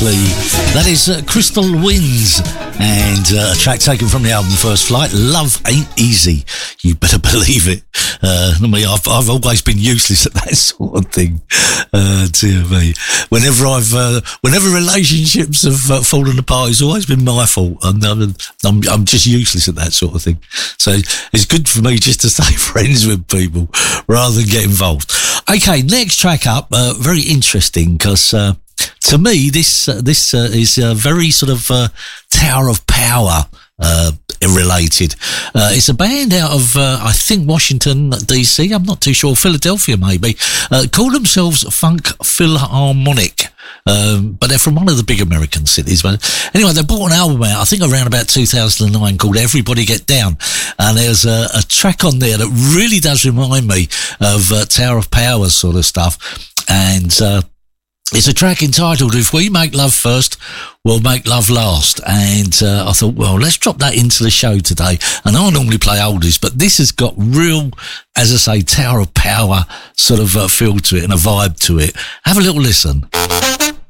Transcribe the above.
Plea. That is Crystal Winds, and a track taken from the album First Flight. Love Ain't Easy, you better believe it. I've always been useless at that sort of thing. Dear me. Whenever relationships have fallen apart, it's always been my fault. I'm just useless at that sort of thing. So it's good for me just to stay friends with people rather than get involved. Okay, next track up, very interesting, because to me this is very sort of Tower of Power related. It's a band out of I think Washington DC, I'm not too sure, Philadelphia maybe, call themselves Funk Philharmonic. But they're from one of the big American cities. But anyway, they brought an album out, I think around about 2009, called Everybody Get Down. And there's a track on there that really does remind me of Tower of Power sort of stuff. And it's a track entitled If We Make Love First, We'll Make Love Last. And I thought, well, let's drop that into the show today. And I normally play oldies, but this has got real, as I say, Tower of Power sort of feel to it and a vibe to it. Have a little listen.